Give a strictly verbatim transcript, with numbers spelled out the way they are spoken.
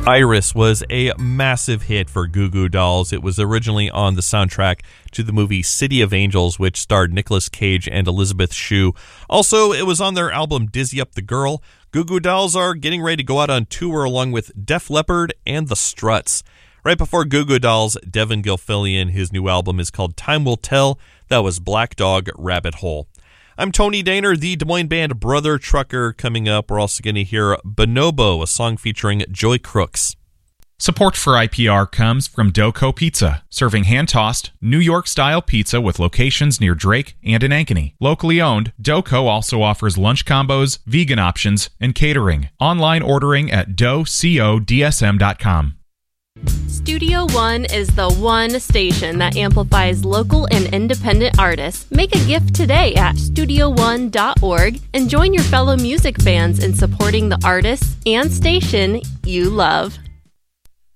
Iris was a massive hit for Goo Goo Dolls. It was originally on the soundtrack to the movie City of Angels, which starred Nicolas Cage and Elizabeth Shue. Also, it was on their album Dizzy Up the Girl. Goo Goo Dolls are getting ready to go out on tour along with Def Leppard and the Struts. Right before Goo Goo Dolls, Devin Gilfillian, his new album is called Time Will Tell. That was Black Dog Rabbit Hole. I'm Tony Daner, the Des Moines band Brother Trucker. Coming up, we're also going to hear Bonobo, a song featuring Joy Crooks. Support for I P R comes from Doco Pizza, serving hand-tossed, New York-style pizza with locations near Drake and in Ankeny. Locally owned, Doco also offers lunch combos, vegan options, and catering. Online ordering at doco d s m dot com. Studio One is the one station that amplifies local and independent artists. Make a gift today at studio one dot org and join your fellow music fans in supporting the artists and station you love.